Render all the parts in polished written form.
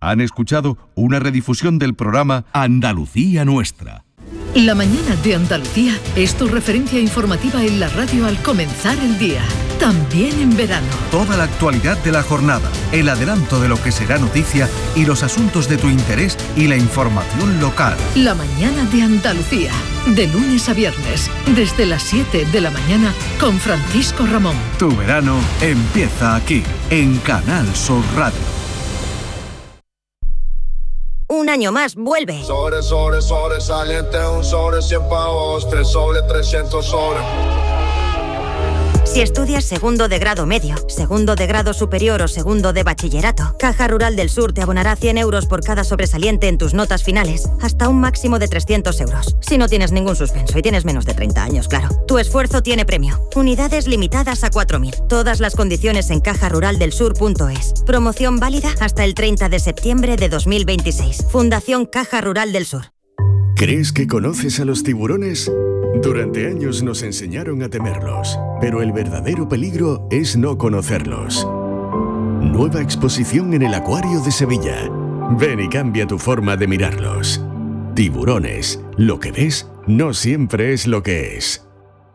Han escuchado una redifusión del programa Andalucía Nuestra. La mañana de Andalucía es tu referencia informativa en la radio al comenzar el día, también en verano. Toda la actualidad de la jornada, el adelanto de lo que será noticia y los asuntos de tu interés y la información local. La mañana de Andalucía, de lunes a viernes, desde las 7 de la mañana con Francisco Ramón. Tu verano empieza aquí, en Canal Sur Radio. Un año más, vuelve. Sobresaliente, un sobre 100 pavos, 3 sobre 300 sobre. Si estudias segundo de grado medio, segundo de grado superior o segundo de bachillerato, Caja Rural del Sur te abonará 100 euros por cada sobresaliente en tus notas finales, hasta un máximo de 300 euros. Si no tienes ningún suspenso y tienes menos de 30 años, claro. Tu esfuerzo tiene premio. Unidades limitadas a 4.000. Todas las condiciones en cajaruraldelsur.es. Promoción válida hasta el 30 de septiembre de 2026. Fundación Caja Rural del Sur. ¿Crees que conoces a los tiburones? Durante años nos enseñaron a temerlos, pero el verdadero peligro es no conocerlos. Nueva exposición en el Acuario de Sevilla. Ven y cambia tu forma de mirarlos. Tiburones. Lo que ves no siempre es lo que es.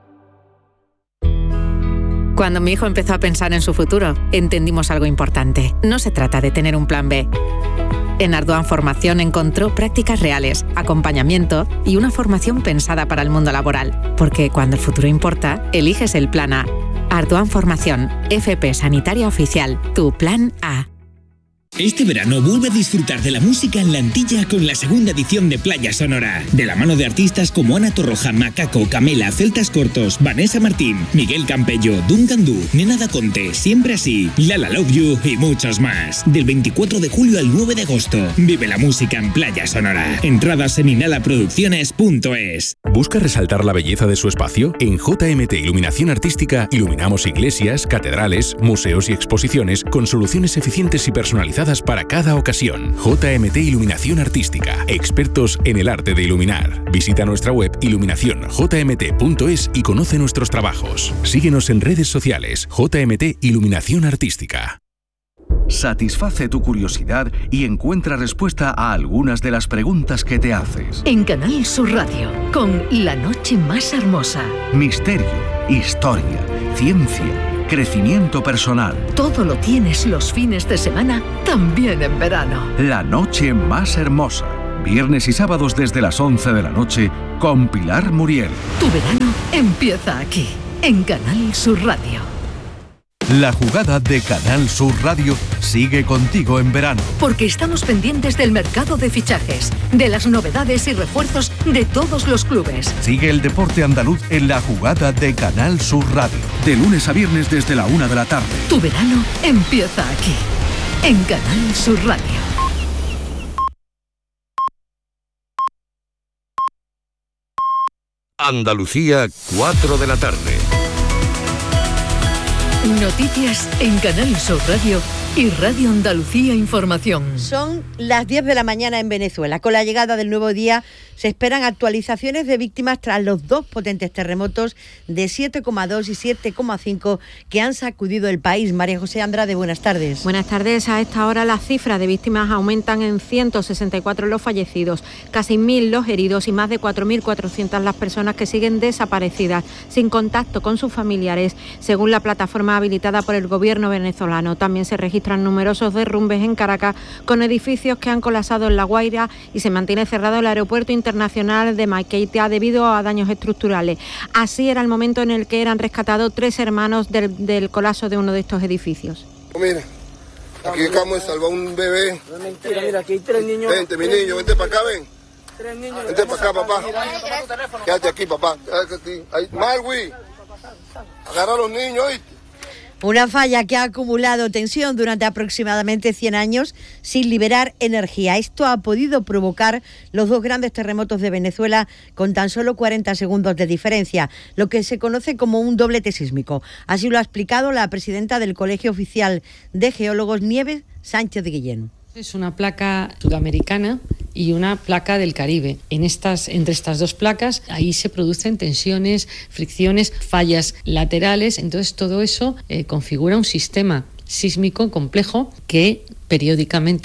Cuando mi hijo empezó a pensar en su futuro, entendimos algo importante. No se trata de tener un plan B. En Ardoan Formación encontró prácticas reales, acompañamiento y una formación pensada para el mundo laboral. Porque cuando el futuro importa, eliges el plan A. Ardoan Formación, FP Sanitaria Oficial, tu plan A. Este verano vuelve a disfrutar de la música en la Antilla con la segunda edición de Playa Sonora. De la mano de artistas como Ana Torroja, Macaco, Camela, Celtas Cortos, Vanessa Martín, Miguel Campello, Duncan Du, Nena Da Conte, Siempre Así, Lala Love You y muchos más. Del 24 de julio al 9 de agosto. Vive la música en Playa Sonora. Entradas en inhalaproducciones.es. ¿Busca resaltar la belleza de su espacio? En JMT Iluminación Artística iluminamos iglesias, catedrales, museos y exposiciones con soluciones eficientes y personalizadas para cada ocasión. JMT Iluminación Artística, expertos en el arte de iluminar. Visita nuestra web iluminacionjmt.es y conoce nuestros trabajos. Síguenos en redes sociales. JMT Iluminación Artística. Satisface tu curiosidad y encuentra respuesta a algunas de las preguntas que te haces. En Canal Sur Radio, con La Noche Más Hermosa. Misterio, historia, ciencia, crecimiento personal. Todo lo tienes los fines de semana, también en verano. La Noche Más Hermosa. Viernes y sábados desde las 11 de la noche con Pilar Muriel. Tu verano empieza aquí, en Canal Sur Radio. La jugada de Canal Sur Radio sigue contigo en verano. Porque estamos pendientes del mercado de fichajes, de las novedades y refuerzos de todos los clubes. Sigue el deporte andaluz en la jugada de Canal Sur Radio. De lunes a viernes desde la 1 de la tarde. Tu verano empieza aquí, en Canal Sur Radio. Andalucía, 4 de la tarde. Noticias en Canal Sur Radio y Radio Andalucía Información. Son las 10 de la mañana en Venezuela. Con la llegada del nuevo día se esperan actualizaciones de víctimas tras los dos potentes terremotos de 7,2 y 7,5 que han sacudido el país. María José Andrade, buenas tardes. Buenas tardes. A esta hora las cifras de víctimas aumentan en 164 los fallecidos, casi 1.000 los heridos y más de 4.400 las personas que siguen desaparecidas, sin contacto con sus familiares, según la plataforma habilitada por el gobierno venezolano. También se registran numerosos derrumbes en Caracas, con edificios que han colapsado en La Guaira, y se mantiene cerrado el aeropuerto internacional de Maiquetía debido a daños estructurales. Así era el momento en el que eran rescatados 3 hermanos del colapso de uno de estos edificios. Mira, aquí acabamos de salvar un bebé. Mentira, mira, aquí hay 3 niños. Vente, mi niño, vente para acá, ven. 3 niños. Vente para acá, papá. Quédate aquí, papá. Quédate aquí. Marwi, agarra a los niños, ¿oíste? Una falla que ha acumulado tensión durante aproximadamente 100 años sin liberar energía. Esto ha podido provocar los dos grandes terremotos de Venezuela con tan solo 40 segundos de diferencia, lo que se conoce como un doblete sísmico. Así lo ha explicado la presidenta del Colegio Oficial de Geólogos, Nieves Sánchez de Guillén. Es una placa sudamericana y una placa del Caribe. Entre estas dos placas, ahí se producen tensiones, fricciones, fallas laterales. Entonces todo eso configura un sistema sísmico complejo que periódicamente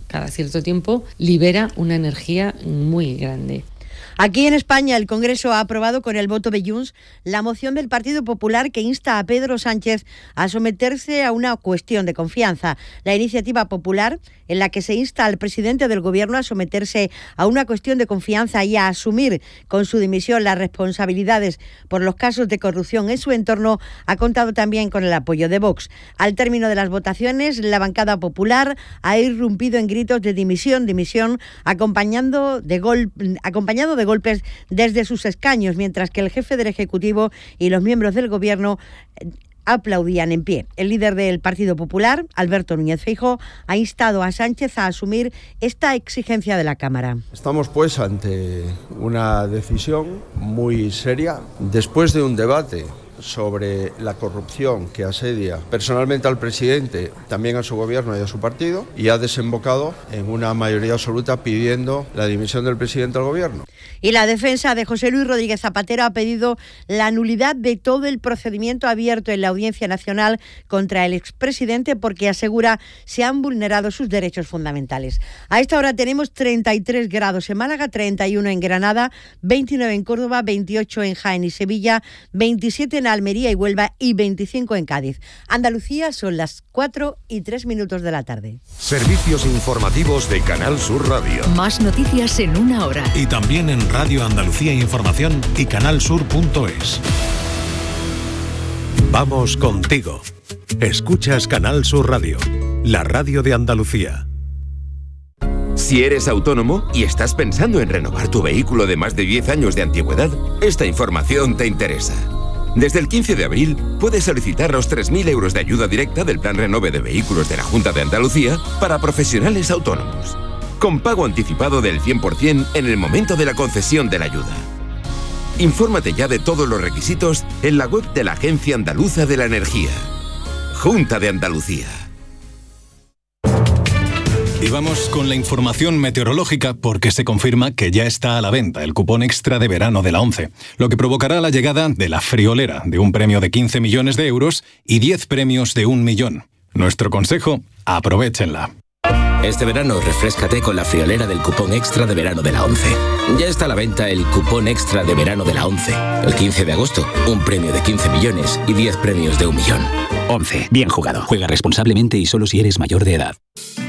cada cierto tiempo libera una energía muy grande. Aquí en España, el Congreso ha aprobado con el voto de Junts la moción del Partido Popular que insta a Pedro Sánchez a someterse a una cuestión de confianza. La iniciativa popular, en la que se insta al presidente del Gobierno a someterse a una cuestión de confianza y a asumir con su dimisión las responsabilidades por los casos de corrupción en su entorno, ha contado también con el apoyo de Vox. Al término de las votaciones, la bancada popular ha irrumpido en gritos de dimisión, acompañado de golpes desde sus escaños, mientras que el jefe del Ejecutivo y los miembros del Gobierno aplaudían en pie. El líder del Partido Popular, Alberto Núñez Feijóo, ha instado a Sánchez a asumir esta exigencia de la Cámara. Estamos pues ante una decisión muy seria. Después de un debate sobre la corrupción que asedia personalmente al presidente, también a su gobierno y a su partido, y ha desembocado en una mayoría absoluta pidiendo la dimisión del presidente del gobierno. Y la defensa de José Luis Rodríguez Zapatero ha pedido la nulidad de todo el procedimiento abierto en la Audiencia Nacional contra el expresidente porque asegura se han vulnerado sus derechos fundamentales. A esta hora tenemos 33 grados en Málaga, 31 en Granada, 29 en Córdoba, 28 en Jaén y Sevilla, 27 en Almería y Huelva y 25 en Cádiz. Andalucía, son las 4:03 de la tarde. Servicios informativos de Canal Sur Radio. Más noticias en una hora. Y también en Radio Andalucía Información y canalsur.es. Vamos contigo. Escuchas Canal Sur Radio, la radio de Andalucía. Si eres autónomo y estás pensando en renovar tu vehículo de más de 10 años de antigüedad, esta información te interesa. Desde el 15 de abril puedes solicitar los 3.000 euros de ayuda directa del Plan Renove de Vehículos de la Junta de Andalucía para profesionales autónomos, con pago anticipado del 100% en el momento de la concesión de la ayuda. Infórmate ya de todos los requisitos en la web de la Agencia Andaluza de la Energía. Junta de Andalucía. Y vamos con la información meteorológica porque se confirma que ya está a la venta el cupón extra de verano de la ONCE, lo que provocará la llegada de la friolera de un premio de 15 millones de euros y 10 premios de 1 millón. Nuestro consejo, aprovéchenla. Este verano refréscate con la friolera del cupón extra de verano de la ONCE. Ya está a la venta el cupón extra de verano de la ONCE. El 15 de agosto, un premio de 15 millones y 10 premios de 1 millón. ONCE, bien jugado. Juega responsablemente y solo si eres mayor de edad.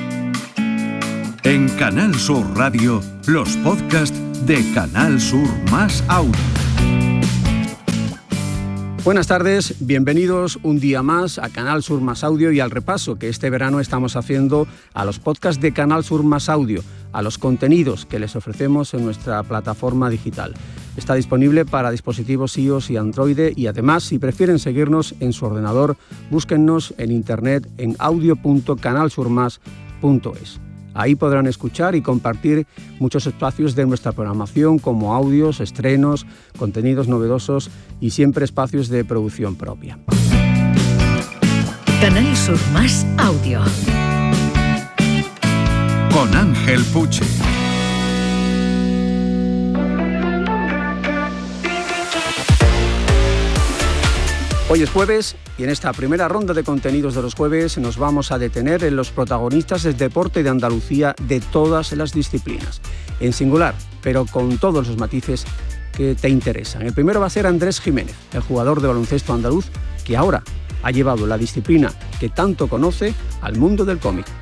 En Canal Sur Radio, los podcasts de Canal Sur Más Audio. Buenas tardes, bienvenidos un día más a Canal Sur Más Audio y al repaso que este verano estamos haciendo a los podcasts de Canal Sur Más Audio, a los contenidos que les ofrecemos en nuestra plataforma digital. Está disponible para dispositivos iOS y Android y además, si prefieren seguirnos en su ordenador, búsquennos en internet en audio.canalsurmas.es. Ahí podrán escuchar y compartir muchos espacios de nuestra programación como audios, estrenos, contenidos novedosos y siempre espacios de producción propia. Canal Sur Más Audio. Con Ángel Puche. Hoy es jueves y en esta primera ronda de contenidos de los jueves nos vamos a detener en los protagonistas del deporte de Andalucía de todas las disciplinas, en singular, pero con todos los matices que te interesan. El primero va a ser Andrés Jiménez, el jugador de baloncesto andaluz que ahora ha llevado la disciplina que tanto conoce al mundo del cómic.